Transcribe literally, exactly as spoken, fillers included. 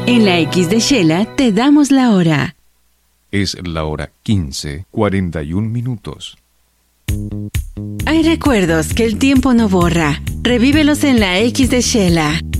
En la X de Shela te damos la hora. Es la hora quince, cuarenta y un minutos. Hay recuerdos que el tiempo no borra. Revívelos en la X de Shela.